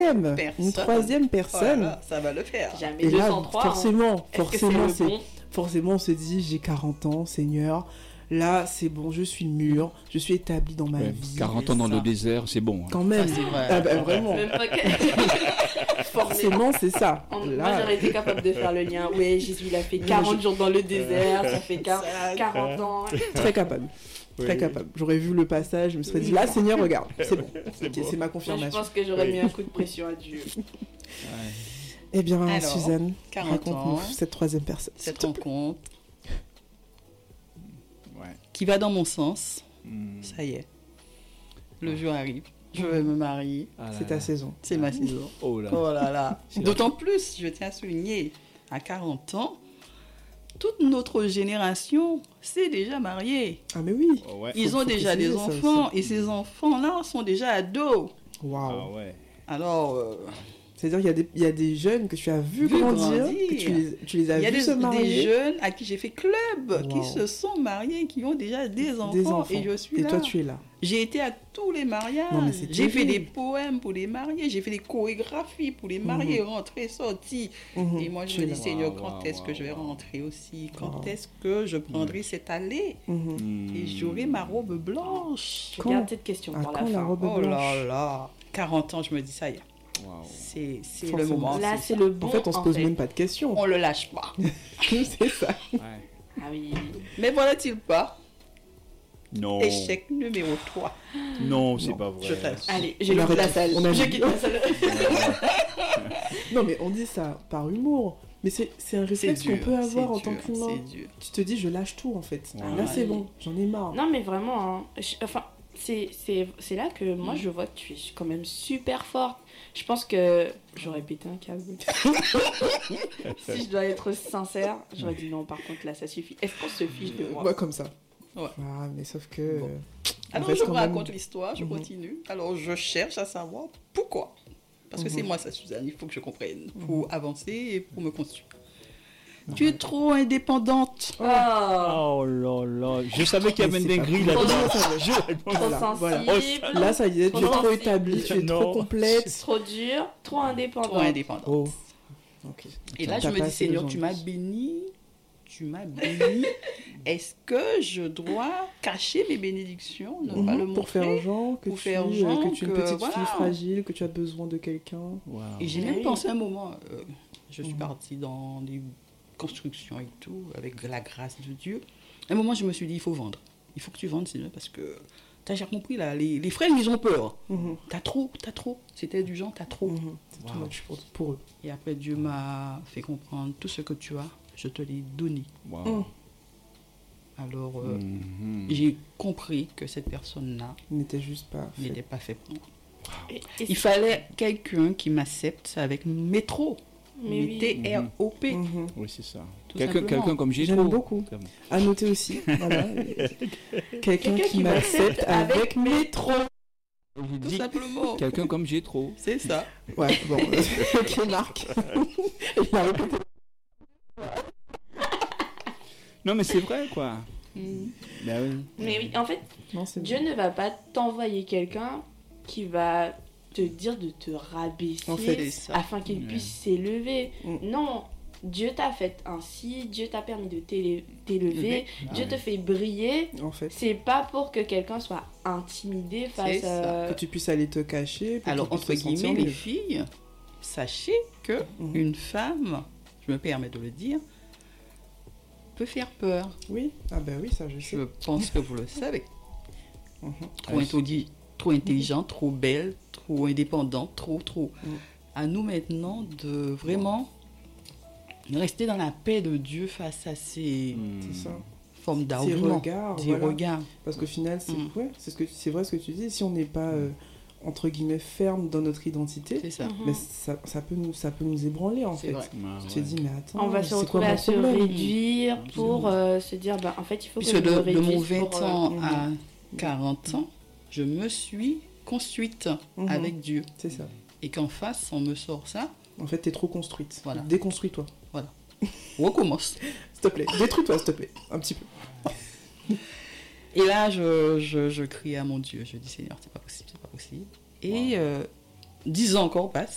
troisième personne. Voilà, ça va le faire. Jamais Et là, 203. forcément, C'est le bon. forcément, on se dit, j'ai 40 ans, Seigneur. Là, c'est bon, je suis mûr, je suis établi dans ma vie. 40 ans dans le désert, c'est bon. Quand même. Ça, c'est vrai. Ah bah, vraiment. Même pas que- Forcément, c'est ça. Moi, Là, j'aurais été capable de faire le lien. Ouais, Jésus, il a fait 40 jours dans le désert, ça fait 40 ans. très capable. Très capable. J'aurais vu le passage, je me serais dit, là, Seigneur, regarde, c'est bon. Ok, c'est ma Moi, je confirmation. pense que j'aurais mis un coup de pression à Dieu. Eh bien, Alors, Suzanne, 40 raconte-nous ans. cette troisième personne. Cette rencontre Ouais. qui va dans mon sens, Hmm. ça y est. Le jour arrive. Je vais me marier. Ah là C'est ta là. saison. C'est ma saison. Oh là. Oh là là. C'est D'autant plus, je tiens à souligner, à 40 ans, toute notre génération s'est déjà mariée. Ah, mais oui. Oh ouais. Ils Faut ont déjà préciser des ça enfants aussi. et ces enfants-là sont déjà ados. Waouh. Ah ouais. Alors, C'est-à-dire qu'il y a des jeunes que tu as vu Vu grandir, grandir. que tu les as il y a vus se des marier. jeunes à qui j'ai fait club, qui Wow. se sont mariés, qui ont déjà des enfants, Des enfants. et je suis Et là. toi, tu es là. J'ai été à tous les mariages. Non, mais c'est J'ai fait des terrible. poèmes pour les mariés. J'ai fait des chorégraphies pour les mariés, rentrer, sortir. Mhm. Et moi, je Tu me es dis, là. Seigneur, Wow, quand wow, est-ce que je vais wow. rentrer aussi? Quand Wow. est-ce que je prendrai cette allée? Mhm. Et j'aurai ma robe blanche. Je Quand garde cette question À pour la quand la fin. robe Oh blanche? là là. 40 ans, je me dis, ça y est. Waouh. C'est le Forcément. moment. Là, c'est c'est ça. le bon. En fait, on se pose même pas de questions. On le lâche pas. C'est ça. Ouais. Ah oui. Mais voilà-t-il pas? Non. Échec numéro 3. Non, c'est Non. pas vrai. Je t'assure. Allez, je On quitte arrête la tout. salle. On a Je dit. quitte la salle. Non, mais on dit ça par humour. Mais c'est un réflexe qu'on peut avoir en tant qu'humain. C'est dur. Tu te dis, je lâche tout en fait. Ouais. Là, c'est bon, j'en ai marre. Non, mais vraiment, hein, enfin, c'est là que moi je vois que tu es quand même super forte. Je pense que j'aurais pété un câble. Si je dois être sincère, j'aurais dit non, par contre là ça suffit. Est-ce qu'on se fiche de moi? Moi, comme ça. Ouais. Ah, mais sauf que. Bon. on Alors reste je quand vous même- raconte l'histoire, je continue. Alors je cherche à savoir pourquoi. Parce que c'est moi ça, Suzanne, il faut que je comprenne pour avancer et pour me construire. Tu es trop indépendante. Oh, Oh là là. Je savais qu'il y avait Mais une c'est pas dinguerie possible. là-dedans. Je trop Voilà, voilà. sensible, Là, ça y est, tu es Trop trop sensible. établi, tu es Non. trop complète. trop dur, trop indépendant. Trop indépendante. Oh. Ok. Et là, T'as je me pas dis, assez de Seigneur, gens tu m'as dit. béni. Tu m'as béni. Est-ce que je dois cacher mes bénédictions, ne pas le montrer? Pour faire genre que Pour tu, faire genre que tu es une que, petite voilà. fille fragile, que tu as besoin de quelqu'un. Waouh. Et j'ai Mais même oui. pensé un moment, je suis partie dans des constructions et tout, avec la grâce de Dieu. À un moment, je me suis dit, il faut vendre. Il faut que tu vendes, sinon, parce que t'as déjà compris, là, les frères, ils ont peur. T'as trop. C'était du genre, t'as trop. C'est too much pour eux. Et après, Dieu m'a fait comprendre, tout ce que tu as, je te l'ai donné. Waouh. Alors, Mhm. j'ai compris que cette personne-là Il n'était juste pas fait. n'était pas fait pour moi. Et Il fallait quelqu'un qui m'accepte avec métro. Mais oui. T-R-O-P. Mhm. Oui, c'est ça. Tout Quelqu'un simplement. comme j'ai J'aime beaucoup. À noter aussi. Voilà. Quelqu'un qui m'accepte avec mes trop. J'ai Tout dit simplement. quelqu'un comme j'ai trop. C'est ça. Ouais, bon. Ok, Marc. Il a répété. Non, mais c'est vrai, quoi. Mm. Ben oui. Mais oui, en fait, Non, c'est Dieu ne va pas t'envoyer quelqu'un qui va te dire de te rabaisser En fait, c'est ça. afin qu'il Ouais. puisse s'élever. Mm. Non, Dieu t'a fait ainsi, Dieu t'a permis de t'élever, Ah Dieu ouais. te fait briller. En fait, C'est pas pour que quelqu'un soit intimidé face C'est à... que tu puisses aller te cacher. pour Alors, qu'il puisse entre te sentir guillemets, les mieux. filles, sachez que Mhm. une femme, je me permets de le dire, peut faire peur. Oui, ah ben oui, ça je sais. Je pense que vous le savez. Mhm. Trop intelligente, trop belle, trop indépendante, trop. Mhm. À nous maintenant de vraiment rester dans la paix de Dieu face à ces C'est ça. formes Ces d'argument, regards, ces voilà. regards. Parce qu'au final, c'est Mm. ouais, c'est vrai ce que tu dis. Si on n'est pas entre guillemets ferme dans notre identité, C'est ça. Mhm. mais ça peut nous ébranler en C'est fait. vrai. Tu te dis mais attends, On va se c'est retrouver quoi mon à se problème réduire pour se dire, bah, en fait, il faut que Puisque je me de mon réduise 20 pour, ans Mhm. à 40 ans, je me suis construite Mhm. avec Dieu. C'est ça. Et qu'en face, on me sort ça, En fait, t'es trop construite. Voilà. Déconstruis-toi. on recommence. S'il te plaît. Détruis-toi, s'il te plaît. Un petit peu. Et là, je crie à mon Dieu. Je dis, Seigneur, c'est pas possible, c'est pas possible. Et 10 ans encore passent.